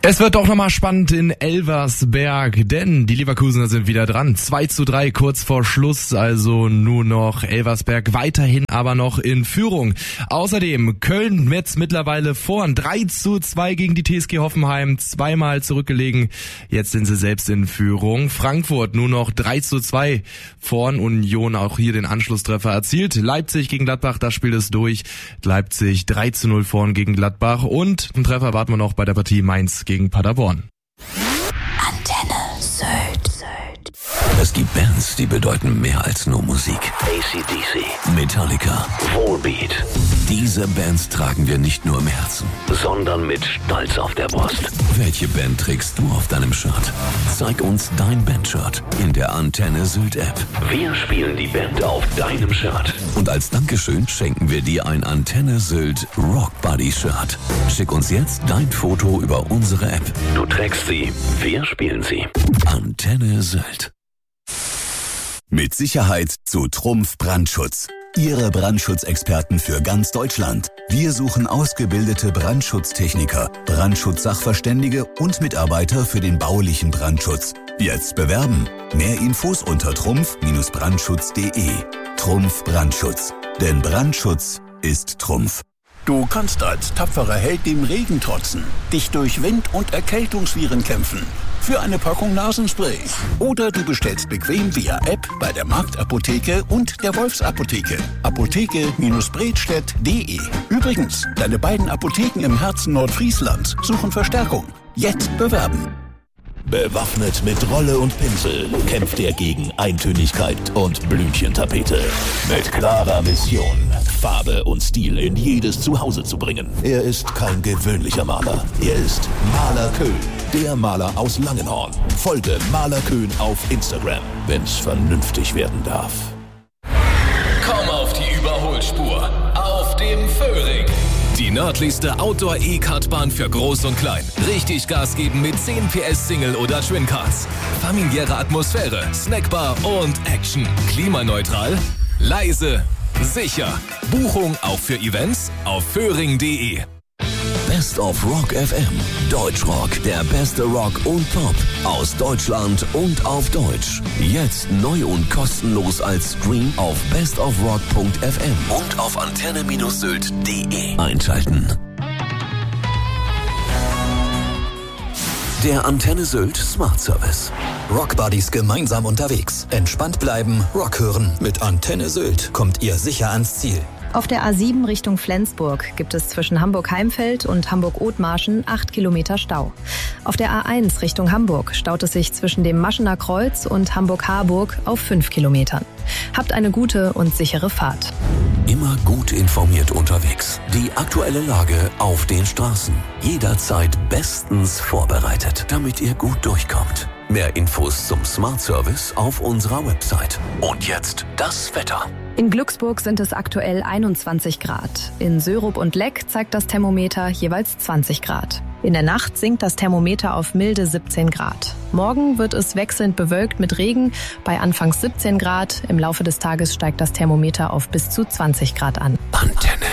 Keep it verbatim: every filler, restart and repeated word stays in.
Es wird doch nochmal spannend in Elversberg, denn die Leverkusener sind wieder dran. zwei zu drei kurz vor Schluss, also nur noch Elversberg weiterhin aber noch in Führung. Außerdem Köln jetzt mittlerweile vorn, drei zu zwei gegen die T S G Hoffenheim, zweimal zurückgelegen. Jetzt sind sie selbst in Führung. Frankfurt nur noch drei zu zwei vorn, Union auch hier den Anschlusstreffer erzielt. Leipzig gegen Gladbach, das Spiel ist durch. Leipzig drei zu null vorn gegen Gladbach und einen Treffer warten wir noch bei der Partie Mainz gegen Paderborn. Antenne Sylt. Es gibt Bands, die bedeuten mehr als nur Musik. A C D C, Metallica, Volbeat. Diese Bands tragen wir nicht nur im Herzen, sondern mit Stolz auf der Brust. Welche Band trägst du auf deinem Shirt? Zeig uns dein Bandshirt in der Antenne Sylt App. Wir spielen die Band auf deinem Shirt. Und als Dankeschön schenken wir dir ein Antenne Sylt Rock Buddy Shirt. Schick uns jetzt dein Foto über unsere App. Du trägst sie, wir spielen sie. Antenne Sylt. Mit Sicherheit zu Trumpf Brandschutz. Ihre Brandschutzexperten für ganz Deutschland. Wir suchen ausgebildete Brandschutztechniker, Brandschutzsachverständige und Mitarbeiter für den baulichen Brandschutz. Jetzt bewerben. Mehr Infos unter trumpf Brandschutz punkt de. Trumpf Brandschutz. Denn Brandschutz ist Trumpf. Du kannst als tapferer Held dem Regen trotzen, dich durch Wind- und Erkältungsviren kämpfen. Für eine Packung Nasenspray. Oder du bestellst bequem via App bei der Marktapotheke und der Wolfsapotheke. Apotheke-Bredstedt punkt de. Übrigens, deine beiden Apotheken im Herzen Nordfrieslands suchen Verstärkung. Jetzt bewerben. Bewaffnet mit Rolle und Pinsel kämpft er gegen Eintönigkeit und Blümchentapete. Mit klarer Mission, Farbe und Stil in jedes Zuhause zu bringen. Er ist kein gewöhnlicher Maler. Er ist Maler Köhn, der Maler aus Langenhorn. Folge Maler Köhn auf Instagram, wenn's vernünftig werden darf. Komm auf die Überholspur auf dem Föhring. Die nördlichste Outdoor-E-Kartbahn für Groß und Klein. Richtig Gas geben mit zehn P S Single- oder Twin-Cars. Familiäre Atmosphäre, Snackbar und Action. Klimaneutral, leise, sicher. Buchung auch für Events auf föhring punkt de. Best of Rock F M. Deutschrock, der beste Rock und Pop aus Deutschland und auf Deutsch. Jetzt neu und kostenlos als Stream auf bestofrock punkt f m und auf antenne Sylt punkt de einschalten. Der Antenne Sylt Smart Service. Rock Buddies gemeinsam unterwegs. Entspannt bleiben, Rock hören. Mit Antenne Sylt kommt ihr sicher ans Ziel. Auf der A sieben Richtung Flensburg gibt es zwischen Hamburg-Heimfeld und Hamburg-Othmarschen acht Kilometer Stau. Auf der A eins Richtung Hamburg staut es sich zwischen dem Maschener Kreuz und Hamburg-Harburg auf fünf Kilometern. Habt eine gute und sichere Fahrt. Immer gut informiert unterwegs. Die aktuelle Lage auf den Straßen. Jederzeit bestens vorbereitet, damit ihr gut durchkommt. Mehr Infos zum Smart Service auf unserer Website. Und jetzt das Wetter. In Glücksburg sind es aktuell einundzwanzig Grad. In Sörup und Leck zeigt das Thermometer jeweils zwanzig Grad. In der Nacht sinkt das Thermometer auf milde siebzehn Grad. Morgen wird es wechselnd bewölkt mit Regen bei anfangs siebzehn Grad. Im Laufe des Tages steigt das Thermometer auf bis zu zwanzig Grad an. Antenne